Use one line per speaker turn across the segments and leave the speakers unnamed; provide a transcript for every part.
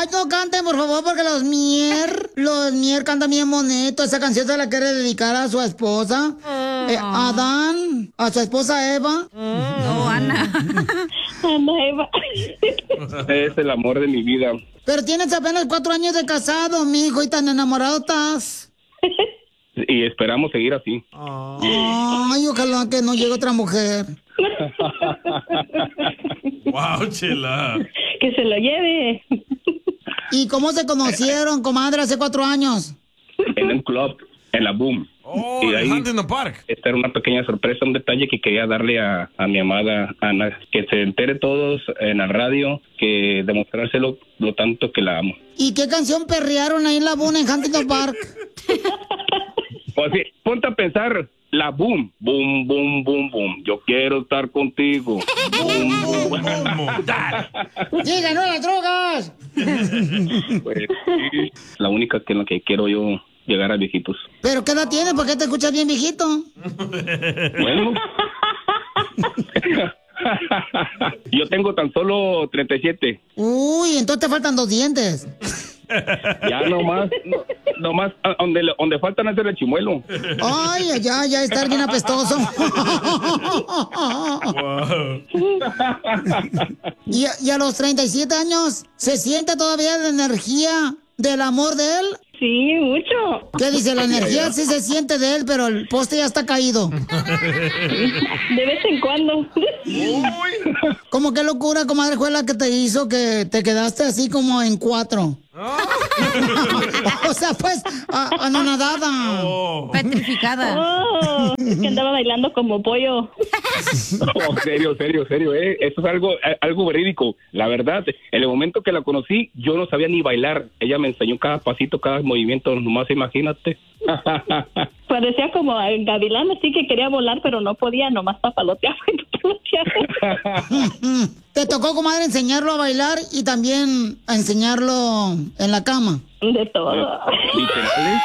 Ay, no canten, por favor, porque los Mier cantan bien bonito. Esa canción se la quiere dedicar a su esposa, Adán, a su esposa Eva.
No, Ana.
Ana Eva.
Es el amor de mi vida.
Pero tienes apenas 4 años de casado, mijo, y tan enamorado estás.
Y esperamos seguir así.
Ay, ojalá que no llegue otra mujer.
Wow, Chela.
Que se lo lleve.
¿Y cómo se conocieron, comadre, hace 4 años?
En un club, en la Boom.
Oh,
Y ahí-
en Huntington Park.
Esta era una pequeña sorpresa, un detalle que quería darle a mi amada Ana. Que se entere todos en la radio, que demostrárselo lo tanto que la amo.
¿Y qué canción perrearon ahí en la Buna en Huntington Park?
Pues sí, ponte a pensar, la Boom, boom, boom, boom, boom. Yo quiero estar contigo. Boom, boom.
¡Llega, no las drogas!
Pues, sí, la única que en la que quiero yo llegar a viejitos.
¿Pero qué edad tienes? ¿Por qué te escuchas bien viejito?
Bueno. Yo tengo tan solo 37.
Uy, entonces te faltan 2 dientes.
Ya nomás donde faltan hacer el chimuelo.
Ay, ya estar bien apestoso. ¿Y a los 37 años se siente todavía la energía del amor de él?
Sí, mucho.
¿Qué dice? La energía sí se siente de él, pero el poste ya está caído.
De vez en cuando.
¿Cómo qué locura, comadre, fue la que te hizo que te quedaste así como en 4? O sea, pues, anonadada.
Petrificada.
Oh, es que andaba bailando como pollo.
No, serio. Eso es algo verídico. La verdad, en el momento que la conocí, yo no sabía ni bailar. Ella me enseñó cada pasito, cada movimiento, nomás imagínate.
Parecía como el gavilán, así que quería volar, pero no podía, nomás papaloteaba y papaloteaba.
Te tocó, comadre, enseñarlo a bailar y también a enseñarlo en la cama.
De todo.
Literal,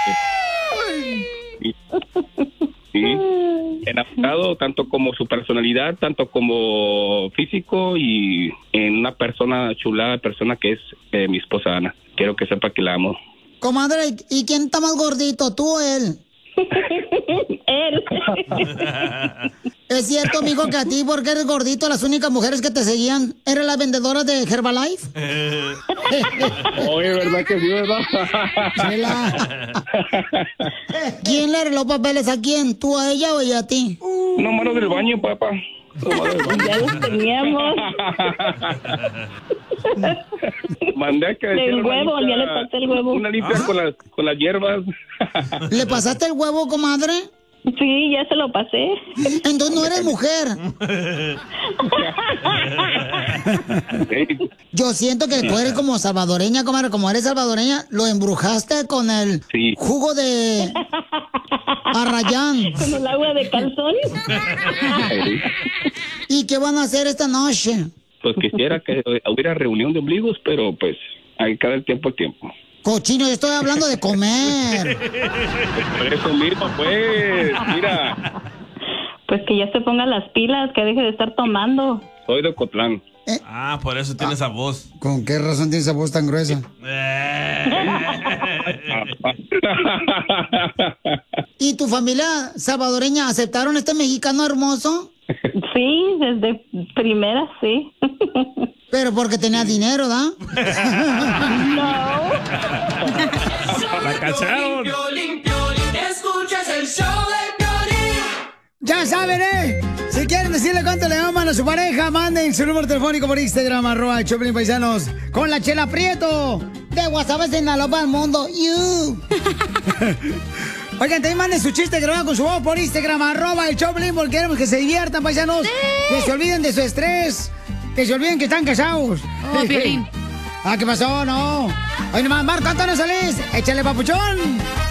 sí. Enamorado tanto como su personalidad, tanto como físico y en una persona chulada, persona que es mi esposa Ana. Quiero que sepa que la amo.
Comadre, ¿y quién está más gordito, tú o él?
Él.
¿Es cierto, amigo, que a ti, porque eres gordito, las únicas mujeres que te seguían eran las vendedoras de Herbalife?
Oye, ¿verdad que sí, verdad?
Chela. ¿Quién le arregló papeles a quién? ¿Tú a ella o ella a ti?
No, mano del baño, papá.
Ya los teníamos.
Mandé a que
El huevo, ya le pasé el huevo.
Una limpia con las hierbas.
¿Le pasaste el huevo, comadre?
Sí, ya se lo pasé.
Entonces no eres mujer. Yo siento que tú eres como salvadoreña, comadre. Como eres salvadoreña, lo embrujaste con el jugo de arrayán.
Con el agua de calzón.
¿Y qué van a hacer esta noche?
Pues quisiera que hubiera reunión de ombligos, pero pues hay cada tiempo al tiempo.
Cochino, yo estoy hablando de comer.
Por eso mismo, pues, mira.
Pues que ya se ponga las pilas, que deje de estar tomando.
Soy de Ocotlán.
Ah, por eso tiene esa voz.
¿Con qué razón tiene esa voz tan gruesa? ¿Y tu familia salvadoreña aceptaron a este mexicano hermoso?
Sí, desde primera, sí.
Pero porque tenía dinero, ¿da?
No.
La cacharon.
Escuchas el show de Piolín.
Ya saben, si quieren decirle cuánto le aman a su pareja, manden su número telefónico por Instagram, @Choplin Paisanos, con la Chela Prieto de Guasave, Sinaloa, al mundo. Oigan, también manden su chiste grabado con su voz por Instagram, @Choplin, porque queremos que se diviertan, paisanos. Que se olviden de su estrés. Que se olviden que están casados.
Oh, Piolín.
¿Qué pasó? No. Oye, nomás, Marco Antonio Solís, échale, papuchón.